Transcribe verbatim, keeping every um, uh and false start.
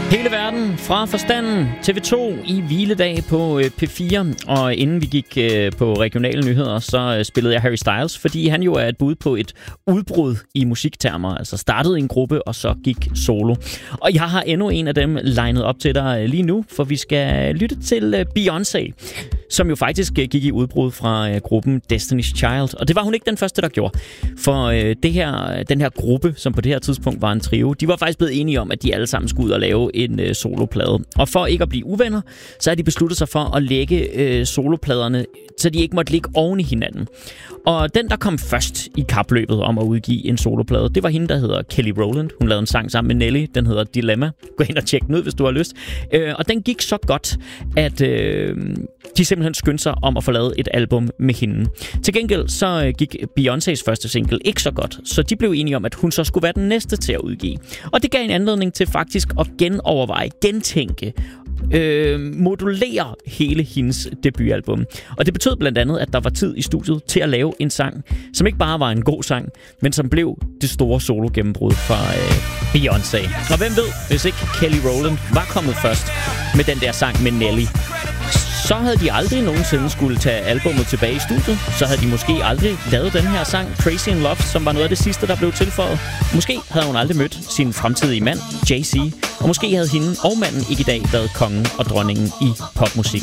Hele verden fra forstanden. T V to i hviledag på P fire. Og inden vi gik på regionale nyheder, så spillede jeg Harry Styles, fordi han jo er et bud på et udbrud i musiktermer. Altså startede en gruppe, og så gik solo. Og jeg har endnu en af dem legnet op til dig lige nu, for vi skal lytte til Beyoncé, som jo faktisk gik i udbrud fra gruppen Destiny's Child. Og det var hun ikke den første, der gjorde. For det her, den her gruppe, som på det her tidspunkt var en trio, de var faktisk blevet enige om, at de alle sammen skulle ud og lave en øh, soloplade. Og for ikke at blive uvenner, så har de besluttet sig for at lægge øh, solopladerne, så de ikke måtte ligge oven i hinanden. Og den, der kom først i kapløbet om at udgive en soloplade, det var hende, der hedder Kelly Rowland. Hun lavede en sang sammen med Nelly, den hedder Dilemma. Gå ind og tjek den ud, hvis du har lyst. Øh, og den gik så godt, at øh, de simpelthen skyndte sig om at få lavet et album med hende. Til gengæld så gik Beyoncés første single ikke så godt, så de blev enige om, at hun så skulle være den næste til at udgive. Og det gav en anledning til faktisk at genoverveje, gentænke, øh, modulere hele hendes debutalbum. Og det betød blandt andet, at der var tid i studiet til at lave en sang, som ikke bare var en god sang, men som blev det store solo-gennembrud fra øh, Beyoncé. Og hvem ved, hvis ikke Kelly Rowland var kommet først med den der sang med Nelly, så havde de aldrig nogensinde skulle tage albummet tilbage i studiet. Så havde de måske aldrig lavet den her sang, Crazy in Love, som var noget af det sidste, der blev tilføjet. Måske havde hun aldrig mødt sin fremtidige mand, Jay-Z. Og måske havde hende og manden ikke i dag været kongen og dronningen i popmusik.